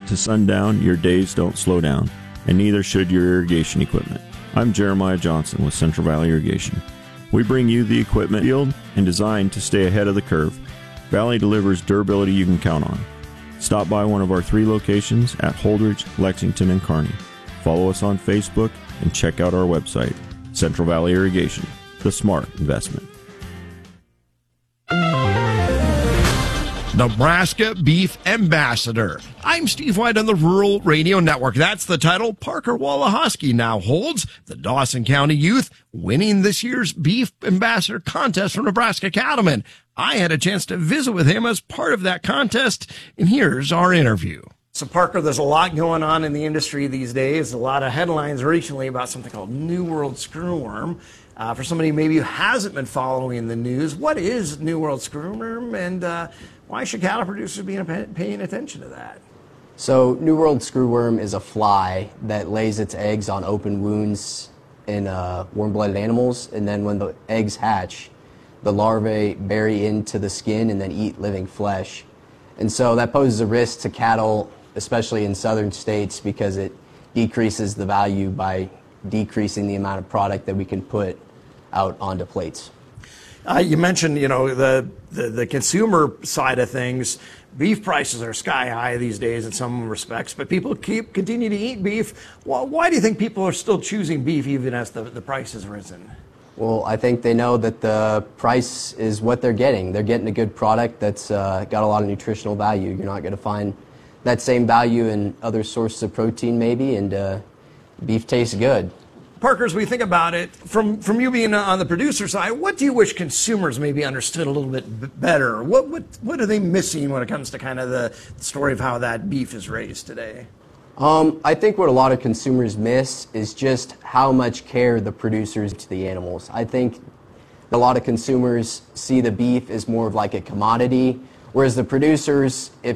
to sundown, your days don't slow down, and neither should your irrigation equipment. I'm Jeremiah Johnson with Central Valley Irrigation. We bring you the equipment field and designed to stay ahead of the curve. Valley delivers durability you can count on. Stop by one of our 3 locations at Holdridge, Lexington, and Kearney. Follow us on Facebook and check out our website, Central Valley Irrigation, the smart investment. Nebraska Beef Ambassador. I'm Steve White on the Rural Radio Network. That's the title Parker Wolohoski now holds. The Dawson County youth winning this year's Beef Ambassador contest from Nebraska Cattlemen. I had a chance to visit with him as part of that contest, and here's our interview. So, Parker, there's a lot going on in the industry these days. A lot of headlines recently about something called New World Screwworm. For somebody maybe who hasn't been following the news, what is New World Screwworm, and why should cattle producers be paying attention to that? So, New World Screwworm is a fly that lays its eggs on open wounds in warm-blooded animals, and then when the eggs hatch, the larvae bury into the skin and then eat living flesh. And so that poses a risk to cattle, especially in southern states, because it decreases the value by decreasing the amount of product that we can put out onto plates. You mentioned, the consumer side of things. Beef prices are sky high these days in some respects, but people continue to eat beef. Well, why do you think people are still choosing beef even as the price has risen? Well, I think they know that the price is what they're getting. They're getting a good product that's got a lot of nutritional value. You're not going to find that same value in other sources of protein maybe, and beef tastes good. Parker, as we think about it, from you being on the producer side, what do you wish consumers maybe understood a little bit better? What are they missing when it comes to kind of the story of how that beef is raised today? I think what a lot of consumers miss is just how much care the producers to the animals. I think a lot of consumers see the beef as more of like a commodity, whereas the producers, if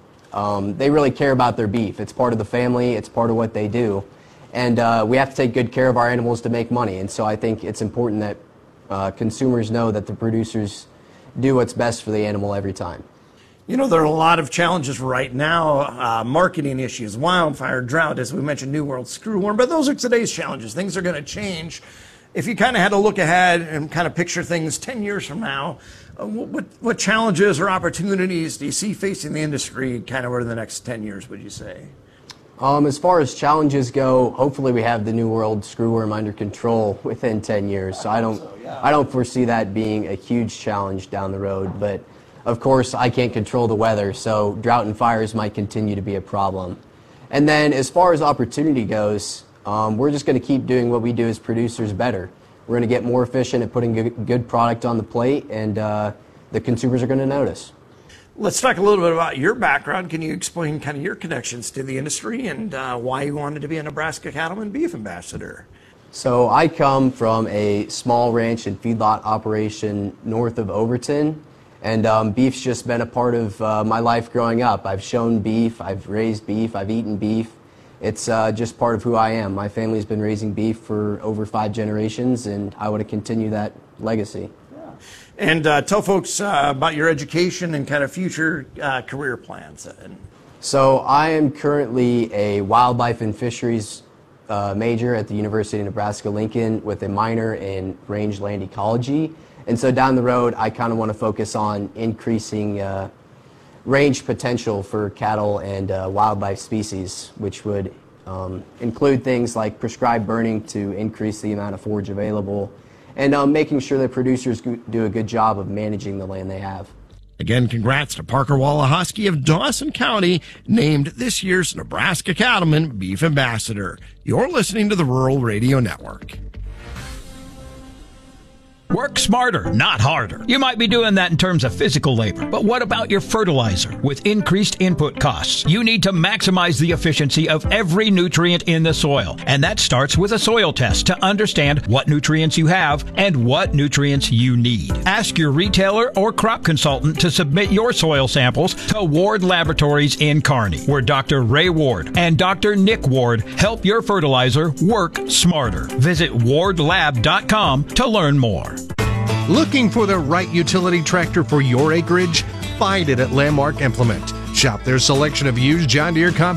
they really care about their beef. It's part of the family, it's part of what they do. And we have to take good care of our animals to make money. And so I think it's important that consumers know that the producers do what's best for the animal every time. There are a lot of challenges right now, marketing issues, wildfire, drought, as we mentioned, New World Screwworm, but those are today's challenges. Things are going to change. If you kind of had to look ahead and kind of picture things 10 years from now, what challenges or opportunities do you see facing the industry kind of over the next 10 years, would you say? As far as challenges go, hopefully we have the New World Screwworm under control within 10 years. So I don't foresee that being a huge challenge down the road, but of course, I can't control the weather, so drought and fires might continue to be a problem. And then as far as opportunity goes, we're just going to keep doing what we do as producers better. We're going to get more efficient at putting good product on the plate, and the consumers are going to notice. Let's talk a little bit about your background. Can you explain kind of your connections to the industry and why you wanted to be a Nebraska Cattlemen Beef Ambassador? So I come from a small ranch and feedlot operation north of Overton. And beef's just been a part of my life growing up. I've shown beef, I've raised beef, I've eaten beef. It's just part of who I am. My family's been raising beef for over 5 generations, and I want to continue that legacy. Yeah. And tell folks about your education and kind of future career plans. So I am currently a wildlife and fisheries major at the University of Nebraska-Lincoln with a minor in rangeland ecology. And so down the road, I kind of want to focus on increasing range potential for cattle and wildlife species, which would include things like prescribed burning to increase the amount of forage available, and making sure that producers do a good job of managing the land they have. Again, congrats to Parker Wolohoski of Dawson County, named this year's Nebraska Cattlemen Beef Ambassador. You're listening to the Rural Radio Network. Work smarter, not harder. You might be doing that in terms of physical labor, but what about your fertilizer? With increased input costs, you need to maximize the efficiency of every nutrient in the soil. And that starts with a soil test to understand what nutrients you have and what nutrients you need. Ask your retailer or crop consultant to submit your soil samples to Ward Laboratories in Kearney, where Dr. Ray Ward and Dr. Nick Ward help your fertilizer work smarter. Visit wardlab.com to learn more. Looking for the right utility tractor for your acreage? Find it at Landmark Implement. Shop their selection of used John Deere